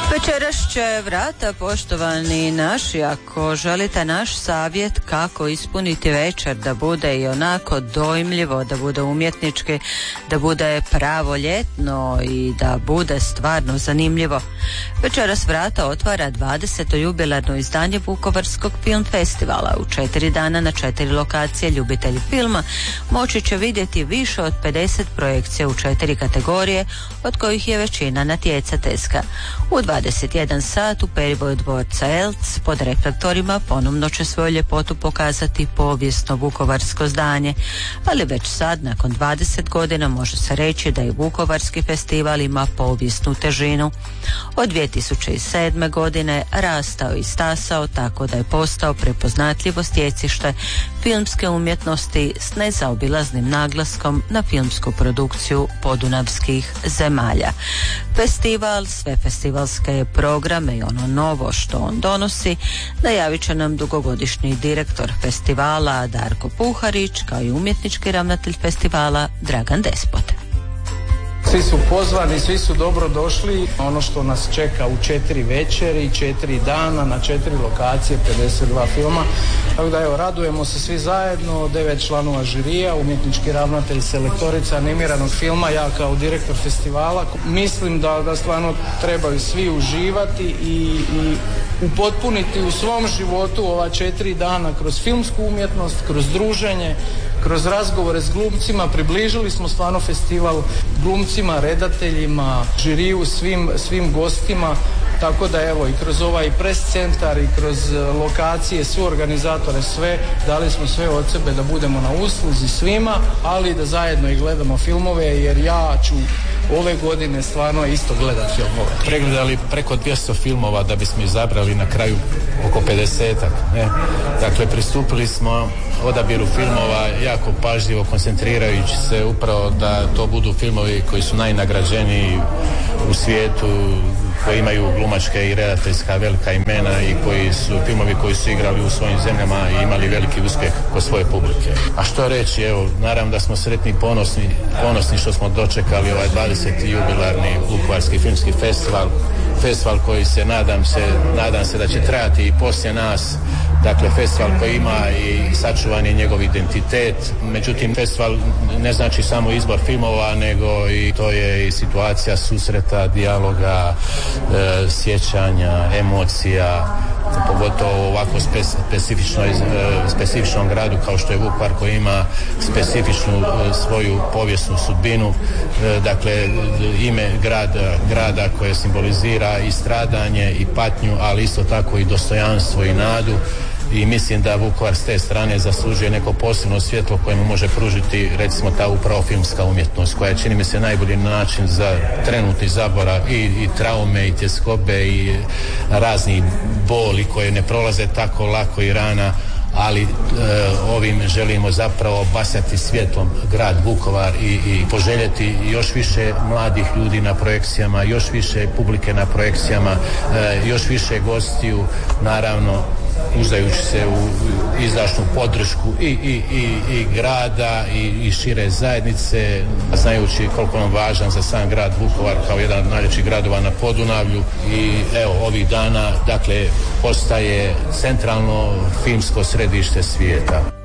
Večeras će vrata, poštovani naši, ako želite naš savjet kako ispuniti večer da bude i onako dojmljivo, da bude umjetnički, da bude pravo ljetno i da bude stvarno zanimljivo. Večeras vrata otvara 20. jubilarno izdanje Vukovarskog film festivala. U 4 dana na 4 lokacije ljubitelji filma moći će vidjeti više od 50 projekcija u 4 kategorije, od kojih je većina natjecateljska. U 21 sat u periboju dvorca Elc pod reflektorima ponovno će svoju ljepotu pokazati povijesno vukovarsko zdanje, ali već sad nakon 20 godina može se reći da i Vukovarski festival ima povijesnu težinu. Od 2007. godine rastao i stasao tako da je postao prepoznatljivo stjecište filmske umjetnosti s nezaobilaznim naglaskom na filmsku produkciju podunavskih zemalja. Festival, sve festivalske programe i ono novo što on donosi najavit će nam dugogodišnji direktor festivala Darko Puharić, kao i umjetnički ravnatelj festivala Dragan Despot. Svi su pozvani, svi su dobro došli. Ono što nas čeka u 4 večeri, 4 dana na 4 lokacije, 52 filma. Tako da evo, radujemo se svi zajedno, 9 članova žirija, umjetnički ravnatelj, selektorica animiranog filma, ja kao direktor festivala. Mislim da stvarno trebaju svi uživati i upotpuniti u svom životu ova 4 dana kroz filmsku umjetnost, kroz druženje, kroz razgovore s glumcima. Približili smo stvarno festival glumcima, redateljima, žiriju, svim gostima, tako da evo i kroz ovaj pres centar i kroz lokacije, su organizatore, sve, dali smo sve od sebe da budemo na usluzi svima, ali da zajedno i gledamo filmove, jer ja ću ove godine stvarno isto gledat filmove. Pregledali preko 200 filmova da bismo izabrali na kraju oko 50-ak. Dakle, pristupili smo odabiru filmova jako pažljivo, koncentrirajući se upravo da to budu filmovi koji su najnagrađeniji u svijetu, koji imaju glumačke i redateljska velika imena i koji su filmovi koji su igrali u svojim zemljama i imali veliki uspjeh kod svoje publike. A što reći, evo, naravno da smo sretni i ponosni što smo dočekali ovaj 20. jubilarni Vukovarski filmski festival koji se nadam se da će trajati i poslije nas. Dakle, festival koji ima i sačuvan je njegov identitet. Međutim, festival ne znači samo izbor filmova, nego i to je i situacija susreta, dijaloga, sjećanja, emocija, pogotovo u ovako specifičnom gradu kao što je Vukovar, koji ima specifičnu svoju povijesnu sudbinu. Dakle, ime grada koje simbolizira i stradanje i patnju, ali isto tako i dostojanstvo i nadu. I mislim da Vukovar s te strane zaslužuje neko posebno svjetlo koje mu može pružiti, recimo, ta upravo filmska umjetnost, koja je, čini mi se, najbolji način za trenutni zaborav i traume i tjeskobe i razni boli koje ne prolaze tako lako i rana, ali ovim želimo zapravo basjati svjetlom grad Vukovar i poželjeti još više mladih ljudi na projekcijama, još više publike na projekcijama, još više gostiju, naravno uzdajući se u izdašnu podršku i grada i šire zajednice, znajući koliko nam važan za sam grad Vukovar kao jedan od najljepših gradova na Podunavlju. I evo, ovih dana, dakle, postaje centralno filmsko središte svijeta.